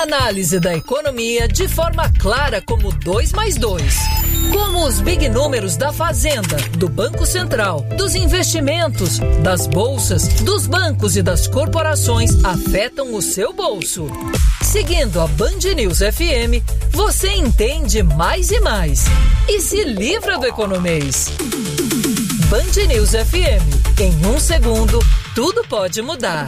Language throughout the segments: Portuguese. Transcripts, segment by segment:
análise da economia de forma clara como 2+2. Como os big números da Fazenda, do Banco Central, dos investimentos, das bolsas, dos bancos e das corporações afetam o seu bolso. Seguindo a Band News FM, você entende mais e mais. E se livra do economês. Band News FM. Em 1 segundo, tudo pode mudar.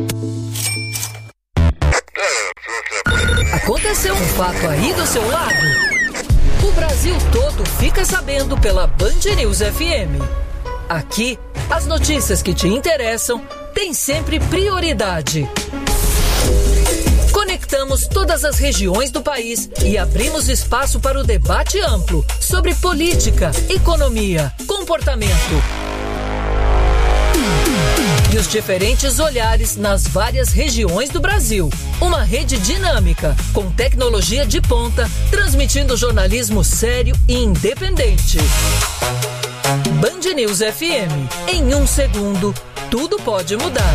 Aconteceu um fato aí do seu lado? O Brasil todo fica sabendo pela Band News FM. Aqui, as notícias que te interessam têm sempre prioridade. Conectamos todas as regiões do país e abrimos espaço para o debate amplo sobre política, economia, comportamento e os diferentes olhares nas várias regiões do Brasil. Uma rede dinâmica, com tecnologia de ponta, transmitindo jornalismo sério e independente. Band News FM. Em 1 segundo, tudo pode mudar.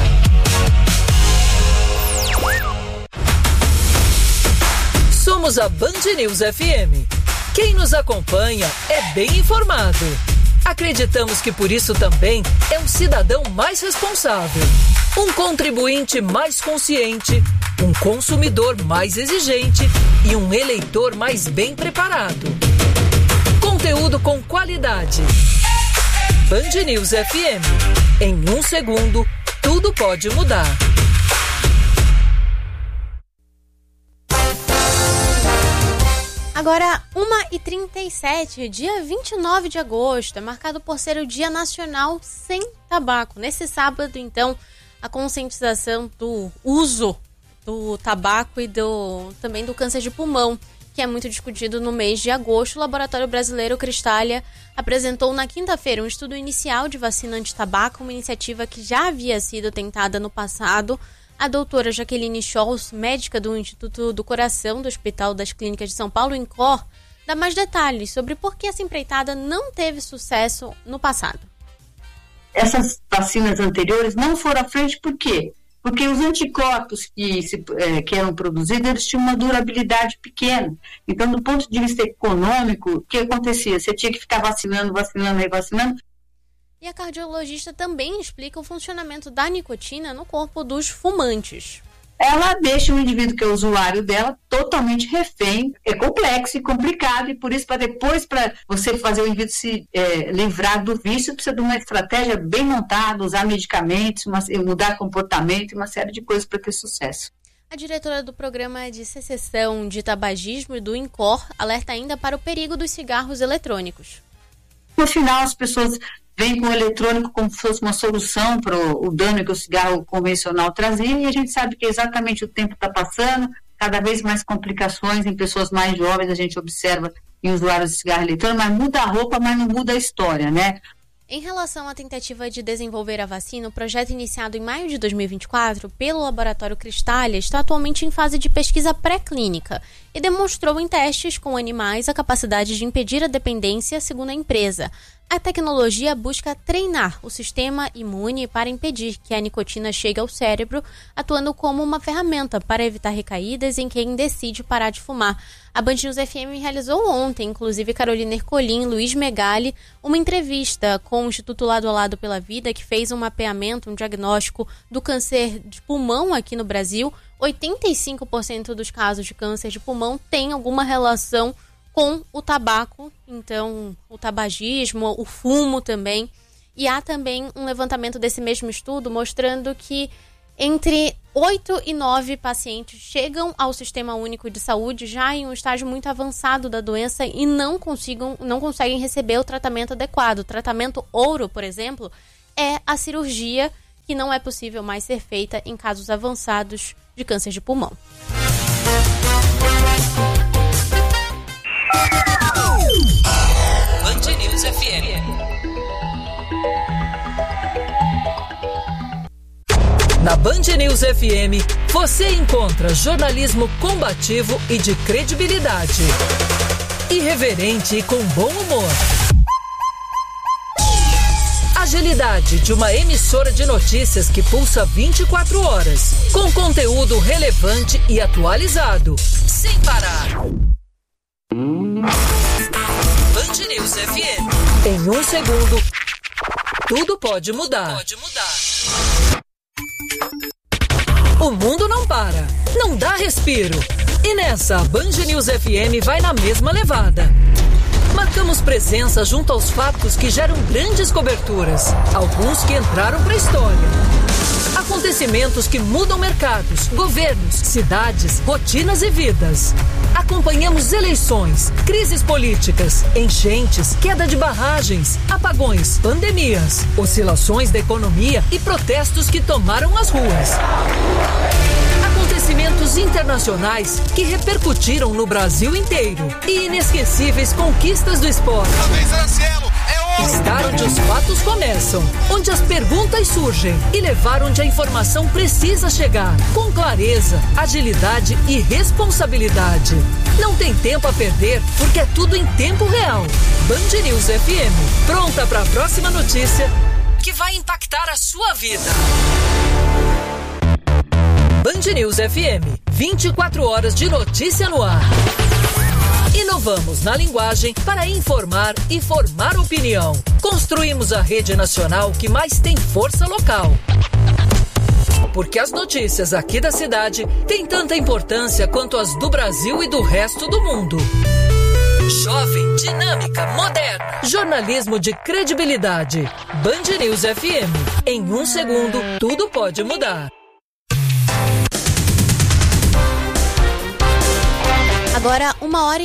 Somos a Band News FM. Quem nos acompanha é bem informado. Acreditamos que por isso também é um cidadão mais responsável, um contribuinte mais consciente, um consumidor mais exigente e um eleitor mais bem preparado. Conteúdo com qualidade. Band News FM. Em 1 segundo, tudo pode mudar. Agora, 1h37, dia 29 de agosto, é marcado por ser o Dia Nacional Sem Tabaco. Nesse sábado, então, a conscientização do uso do tabaco e também do câncer de pulmão, que é muito discutido no mês de agosto. O Laboratório Brasileiro Cristália apresentou na quinta-feira um estudo inicial de vacina anti-tabaco, uma iniciativa que já havia sido tentada no passado. A doutora Jaqueline Scholz, médica do Instituto do Coração do Hospital das Clínicas de São Paulo, INCOR, dá mais detalhes sobre por que essa empreitada não teve sucesso no passado. Essas vacinas anteriores não foram à frente por quê? Porque os anticorpos que eram produzidos, eles tinham uma durabilidade pequena. Então, do ponto de vista econômico, o que acontecia? Você tinha que ficar vacinando. E a cardiologista também explica o funcionamento da nicotina no corpo dos fumantes. Ela deixa o indivíduo que é o usuário dela totalmente refém, é complexo e complicado, e por isso, para você fazer o indivíduo se livrar do vício, precisa de uma estratégia bem montada, usar medicamentos, mudar comportamento e uma série de coisas para ter sucesso. A diretora do Programa de Cessação de Tabagismo do INCOR alerta ainda para o perigo dos cigarros eletrônicos. No final, as pessoas vem com o eletrônico como se fosse uma solução para o dano que o cigarro convencional trazia, e a gente sabe que exatamente o tempo está passando, cada vez mais complicações em pessoas mais jovens a gente observa em usuários de cigarro eletrônico, mas muda a roupa, mas não muda a história, né? Em relação à tentativa de desenvolver a vacina, o projeto iniciado em maio de 2024 pelo Laboratório Cristália está atualmente em fase de pesquisa pré-clínica e demonstrou em testes com animais a capacidade de impedir a dependência, segundo a empresa. A tecnologia busca treinar o sistema imune para impedir que a nicotina chegue ao cérebro, atuando como uma ferramenta para evitar recaídas em quem decide parar de fumar. A Band News FM realizou ontem, inclusive Carolina Ercolim e Luiz Megali, uma entrevista com o Instituto Lado a Lado pela Vida, que fez um mapeamento, um diagnóstico do câncer de pulmão aqui no Brasil. 85% dos casos de câncer de pulmão têm alguma relação com o tabaco, então o tabagismo, o fumo também. E há também um levantamento desse mesmo estudo mostrando que entre 8 e 9 pacientes chegam ao Sistema Único de Saúde já em um estágio muito avançado da doença e não conseguem receber o tratamento adequado. O tratamento ouro, por exemplo, é a cirurgia que não é possível mais ser feita em casos avançados de câncer de pulmão. Band News FM. Na Band News FM, você encontra jornalismo combativo e de credibilidade. Irreverente e com bom humor. A agilidade de uma emissora de notícias que pulsa 24 horas, com conteúdo relevante e atualizado, sem parar. Band News FM. Em 1 segundo, tudo pode mudar. O mundo não para, não dá respiro. E nessa, a Band News FM vai na mesma levada. Marcamos presença junto aos fatos que geram grandes coberturas, alguns que entraram para a história. Acontecimentos que mudam mercados, governos, cidades, rotinas e vidas. Acompanhamos eleições, crises políticas, enchentes, queda de barragens, apagões, pandemias, oscilações da economia e protestos que tomaram as ruas. Acontecimentos internacionais que repercutiram no Brasil inteiro e inesquecíveis conquistas do esporte. Estar onde os fatos começam, onde as perguntas surgem e levar onde a informação precisa chegar, com clareza, agilidade e responsabilidade. Não tem tempo a perder, porque é tudo em tempo real. Band News FM, pronta para a próxima notícia que vai impactar a sua vida. Band News FM, 24 horas de notícia no ar. Inovamos na linguagem para informar e formar opinião. Construímos a rede nacional que mais tem força local. Porque as notícias aqui da cidade têm tanta importância quanto as do Brasil e do resto do mundo. Jovem, dinâmica, moderna. Jornalismo de credibilidade. Band News FM. Em 1 segundo, tudo pode mudar. Agora,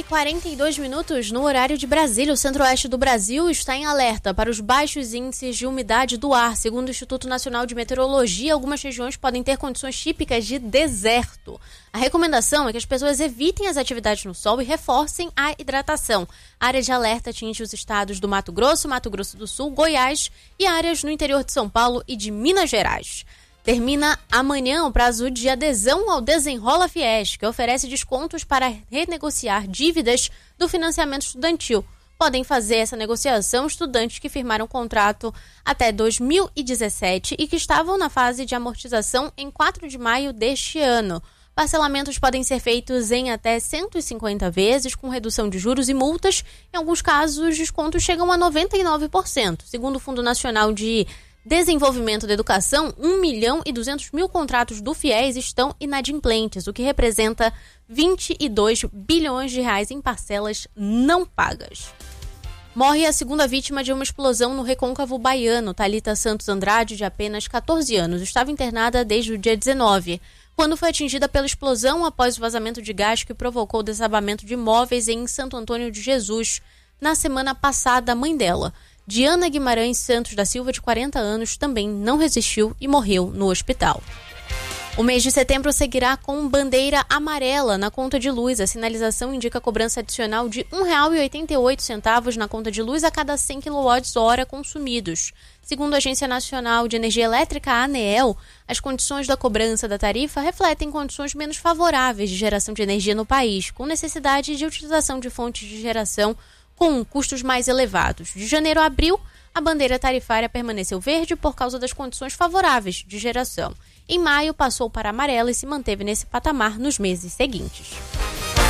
1h42 no horário de Brasília. O centro-oeste do Brasil está em alerta para os baixos índices de umidade do ar. Segundo o Instituto Nacional de Meteorologia, algumas regiões podem ter condições típicas de deserto. A recomendação é que as pessoas evitem as atividades no sol e reforcem a hidratação. A área de alerta atinge os estados do Mato Grosso do Sul, Goiás e áreas no interior de São Paulo e de Minas Gerais. Termina amanhã o prazo de adesão ao Desenrola Fies, que oferece descontos para renegociar dívidas do financiamento estudantil. Podem fazer essa negociação estudantes que firmaram contrato até 2017 e que estavam na fase de amortização em 4 de maio deste ano. Parcelamentos podem ser feitos em até 150 vezes, com redução de juros e multas. Em alguns casos, os descontos chegam a 99%. Segundo o Fundo Nacional de Desenvolvimento da Educação, 1.200.000 contratos do FIES estão inadimplentes, o que representa 22 bilhões de reais em parcelas não pagas. Morre a segunda vítima de uma explosão no Recôncavo baiano. Thalita Santos Andrade, de apenas 14 anos, estava internada desde o dia 19, quando foi atingida pela explosão após o vazamento de gás que provocou o desabamento de imóveis em Santo Antônio de Jesus. Na semana passada, a mãe dela, Diana Guimarães Santos da Silva, de 40 anos, também não resistiu e morreu no hospital. O mês de setembro seguirá com bandeira amarela na conta de luz. A sinalização indica cobrança adicional de R$ 1,88 na conta de luz a cada 100 kWh consumidos. Segundo a Agência Nacional de Energia Elétrica, a ANEEL, as condições da cobrança da tarifa refletem condições menos favoráveis de geração de energia no país, com necessidade de utilização de fontes de geração com custos mais elevados. De janeiro a abril, a bandeira tarifária permaneceu verde por causa das condições favoráveis de geração. Em maio, passou para amarela e se manteve nesse patamar nos meses seguintes.